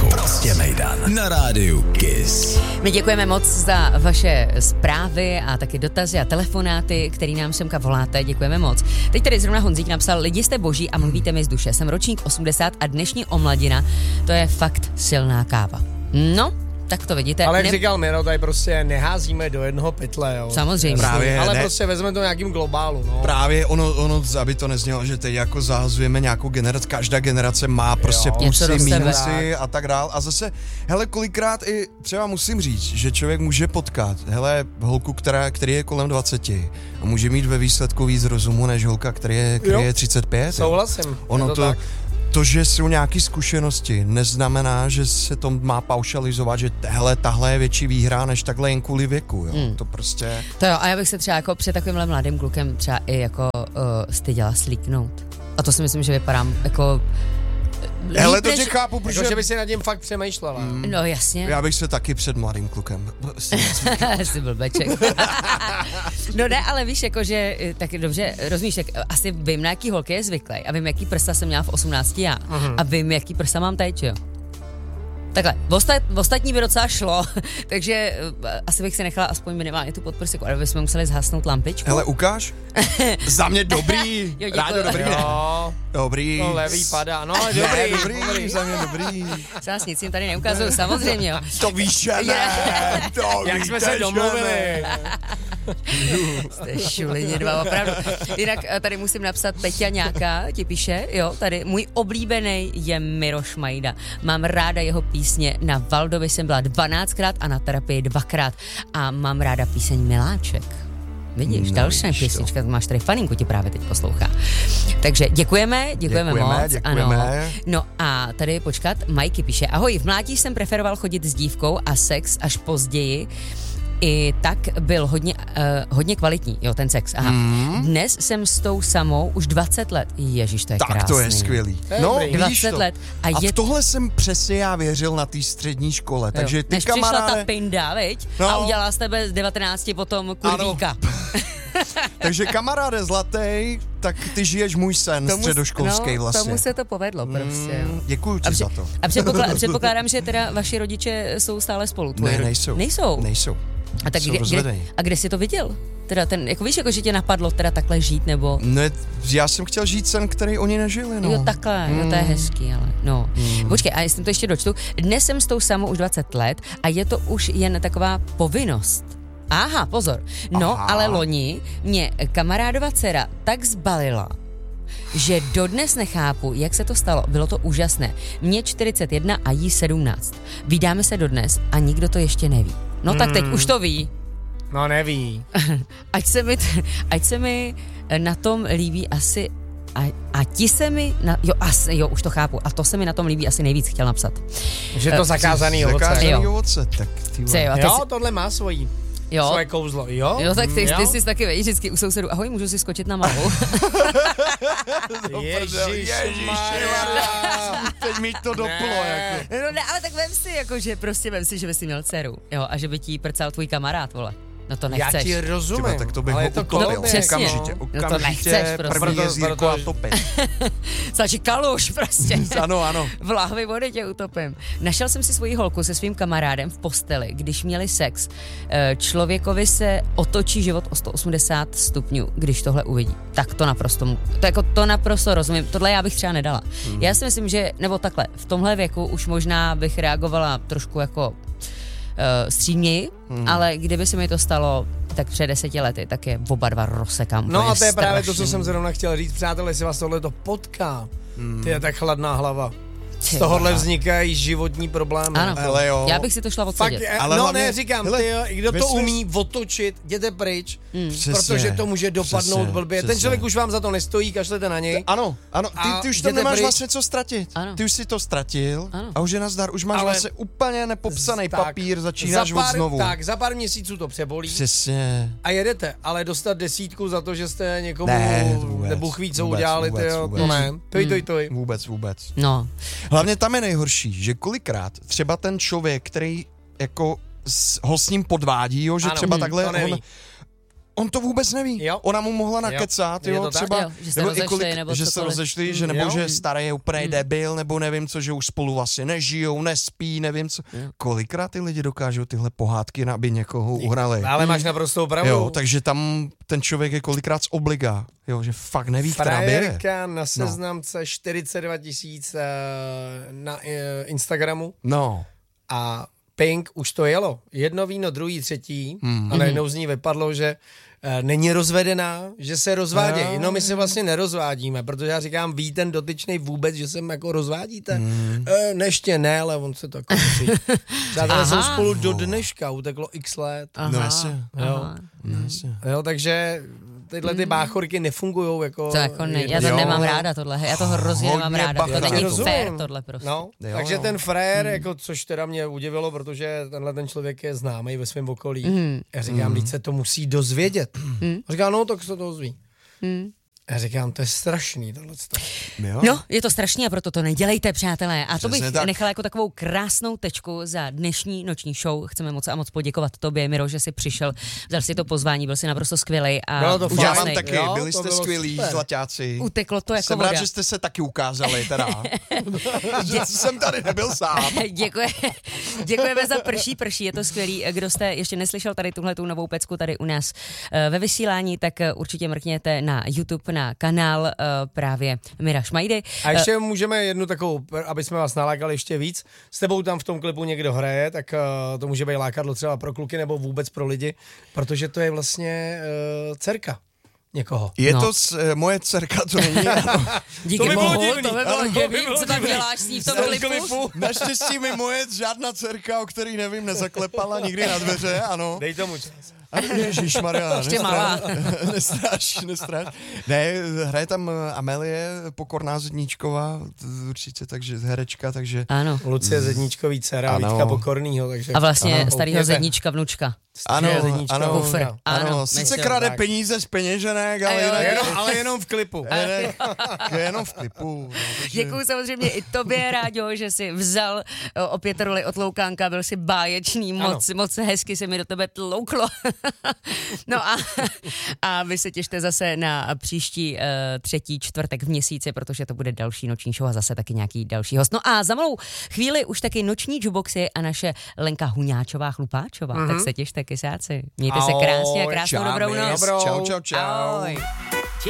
poslechu. Prostě Mejdan na rádiu KISS. My děkujeme moc za vaše zprávy a taky dotazy a telefonáty, který nám semka voláte. Děkujeme moc. Teď tady zrovna Honzík napsal: lidi jste boží a mluvíte mi z duše. Jsem ročník 80 a dnešní omladina, to je fakt silná káva. No, tak to vidíte. Ale jak říkal Miro, tady prostě neházíme do jednoho pytle, jo. Samozřejmě. Právě, ale ne, prostě vezmeme to nějakým globálu, no. Právě ono, aby to neznělo, že teď jako zahazujeme nějakou generaci, každá generace má prostě plusy, mínusy a tak dál. A zase, hele, kolikrát i třeba musím říct, že člověk může potkat, hele, holku, který je kolem 20 a může mít ve výsledku víc rozumu než holka, který je 35. Souhlasím. Ono to, že jsou nějaké zkušenosti, neznamená, že se to má paušalizovat, že tahle je větší výhra než takhle jen kvůli věku, jo. To prostě... To jo, a já bych se třeba jako před takovýmhle mladým klukem třeba i jako styděla slíknout. A to si myslím, že vypadám jako... Hele, to tě chápu, protože... Jako, že by si nad tím fakt přemýšlela. No jasně. Já bych se taky před mladým klukem... Jsi blbeček. No ne, ale víš, jakože, tak dobře, rozumíš, tak asi vím, na jaký holky je zvyklý a vím, jaký prsa jsem měla v 18 já. A vím, jaký prsa mám teď, jo. Takhle, v ostatní by docela šlo, takže asi bych si nechala aspoň minimálně tu podprsiku, ale bychom museli zhasnout lampičku. Hele, ukáž? Za mě dobrý. Jo, Rádio, dobrý. Jo. Dobrý. No, levý padá, no ale dobrý. Za mě dobrý. Zás nic jim tady neukazuju, samozřejmě, jo. To víš, že ne. Jak jsme se domluvili. Jste šulině dva, opravdu. Jinak tady musím napsat, Peťa nějaká ti píše, jo, tady můj oblíbený je Miro Šmajda. Mám ráda jeho písně, na Valdovi jsem byla 12krát a na terapii 2krát a mám ráda píseň Miláček. Vidíš, další písnička, máš tady faninku, ti právě teď poslouchá. Takže děkujeme moc. Ano. No a tady počkat, Majky píše: ahoj, v mládí jsem preferoval chodit s dívkou a sex až později. I tak byl hodně kvalitní, jo, ten sex. Aha. Dnes jsem s tou samou už 20 let. Ježíš, to je krásný. Tak to je skvělý. No, 20 let. A v tohle jsem přesně já věřil na té střední škole. Takže ty než kamaráde... přišla ta pinda, viď? No. A udělala z tebe z 19 potom kurvíka. Takže kamaráde zlatý, tak ty žiješ můj sen středoškolský vlastně. Tomu se to povedlo prostě. Děkuju ti za to. A předpokládám, že teda vaši rodiče jsou stále spolu. Ne, nejsou. A tak kde jsi to viděl? Teda ten, jako víš, jako že tě napadlo teda takhle žít, nebo... Ne, já jsem chtěl žít sen, který oni nežili, no. Jo, takhle, jo, to je hezký, ale no. Počkej, a jestli to ještě dočtu. Dnes jsem s tou samou už 20 let a je to už jen taková povinnost. Aha, pozor. No, ale loni mě kamarádova dcera tak zbalila, že dodnes nechápu, jak se to stalo. Bylo to úžasné. Mně 41 a jí 17. Vídáme se dodnes a nikdo to ještě neví. No tak teď už to ví. No neví. Ať se mi na tom líbí asi... A ti se mi... Jo, už to chápu. A to se mi na tom líbí asi nejvíc, chtěl napsat. Že to zakázaný ovoce. Tak jo, tohle má svoje kouzlo. Jo, tak ty jsi taky vědět vždycky u sousedů. Ahoj, můžu si skočit na malou? Ježišmarja. Teď mi to doplo, jako. No ne, ale tak vem si, jako, že prostě vem si, že by si měl dceru, jo, a že by ti prcal tvůj kamarád, vole. No to nechceš. Já ti rozumím. Třeba, tak to bych ho utopil. Okamžitě. No to nechceš, prostě. První jezdírku a topit. Stačí kaluš, prostě. Ano. V lahvi vody tě utopím. Našel jsem si svoji holku se svým kamarádem v posteli, když měli sex. Člověkovi se otočí život o 180 stupňů, když tohle uvidí. Tak to naprosto rozumím. Tohle já bych třeba nedala. Já si myslím, že, nebo takhle, v tomhle věku už možná bych reagovala trošku jako střídněji, ale kdyby se mi to stalo tak před 10 lety, tak je oba dva rozsekám. No a to je právě to, co jsem zrovna chtěl říct. Přátelé, jestli vás tohle to potká, ty je tak chladná hlava. Z tohohle vznikají životní problémy. Ano, hele, jo. Já bych si to šla odsedět. Ale no hlavně, ne, říkám, kdo to umí otočit, jděte pryč, protože to může dopadnout blbě. Ten člověk už vám za to nestojí, kašlete na něj. Ano, ty už tam nemáš vlastně co ztratit. Ano. Ty už si to ztratil a už je nazdar, už máš vlastně úplně nepopsaný papír, začínáš od znovu. Tak, za pár měsíců to přebolí. Přesně. A jedete, ale dostat 10 za to, že jste někomu nebo chví, co udělali, to ne. Toj. Vůbec. No. Hlavně tam je nejhorší, že kolikrát třeba ten člověk, který jako ho s ním podvádí, jo, že třeba takhle on to vůbec neví. Jo. Ona mu mohla nakecat, Je jo, to tak? třeba, Jo, že se rozešli, nebo že se cokoliv. rozešli, že nebo Jo. že starý je úplně debil, nebo nevím co, že už spolu vlastně nežijou, nespí, nevím co. Kolikrát ty lidi dokážou tyhle pohádky, aby někoho uhrali. Ale máš naprostou pravdu. Jo, takže tam ten člověk je kolikrát z obliga, jo, že fakt neví, která běje. Frajerka na seznamce 42 000 na Instagramu No. a Pink už to jelo. Jedno víno, druhý, třetí a najednou z ní vypadlo, že není rozvedená, že se rozvádějí. No my se vlastně nerozvádíme, protože já říkám, ví ten dotyčnej vůbec, že se jako rozvádíte? Neště ne, ale on se to jako musí. Přátelé jsou spolu do dneška, uteklo x let. No jasně. Jo, takže tyhle ty báchorky nefungujou jako... To jako ne, já to nemám ráda tohle, já to hrozně nemám Hodně ráda, to není rozumím. fair tohle prostě. No, Jo, takže jo. ten frajer, jako, což teda mě udivilo, protože tenhle ten člověk je známý ve svém okolí. Já říkám, teď se to musí dozvědět. A říkám, no, tak se to dozví. Já říkám, to je strašný tohleto. Jo. No, je to strašný a proto to nedělejte, přátelé. A to bych Přesně tak. nechala jako takovou krásnou tečku za dnešní noční show. Chceme moc a moc poděkovat tobě, Miro, že jsi přišel, vzal si to pozvání, byl jsi naprosto skvělej a Bylo to fajn. Já vám úžasnej. taky, Jo, byli to jste bylo skvělí, super. zlaťáci. Uteklo to jako Jsem voda. rád, že jste se taky ukázali, teda. Že jsem tady nebyl sám. Děkujeme za prší, je to skvělý. Kdo jste ještě neslyšel tady tuhletu novou pecku tady u nás ve vysílání, tak určitě mrkněte na YouTube, na kanál právě Mira Šmajdy. A ještě můžeme jednu takovou, aby jsme vás nalákali ještě víc. S tebou tam v tom klipu někdo hraje, tak to může být lákadlo třeba pro kluky nebo vůbec pro lidi, protože to je vlastně dcerka někoho. Je No. to moje dcerka, to není. Ano. Díky To by bylo bohu, divný. to by bylo Ano, to by divný, bylo co tam divný. děláš s ní v tom V tom klipu. klipu. Naštěstí mi moje žádná dcerka, o který nevím, nezaklepala nikdy na dveře, ano. Dej tomu čas. Ježišmarja, Ještě malá. nestráš. Ne, hraje tam Amelie Pokorná Zedníčková, určitě, takže herečka, takže... Ano. Lucie Zedníčkový dcera, Ano. Vítka Pokornýho, takže... A vlastně Ano. starýho Koukněte. Zedníčka vnučka. Ano, Zedníčka, ano, Kufr. ano. Ano, sice myslím, krade tak. peníze z peněženek, ale A jo, jinak... Ale jenom v klipu. Jenom v klipu. No, takže... Děkuju samozřejmě i tobě, Ráďo, že jsi vzal opět roli od Loukánka, byl jsi báječný, moc hezky se mi do tebe tlouklo. No a vy se těšte zase na příští 3. čtvrtek v měsíci, protože to bude další noční show a zase taky nějaký další host. No a za malou chvíli už taky noční jukeboxy a naše Lenka Huňáčová Chlupáčová, tak se těšte, kysáci. Mějte se krásně a krásnou Čau, dobrou miss. noc. Dobrou. Čau. Ahoj.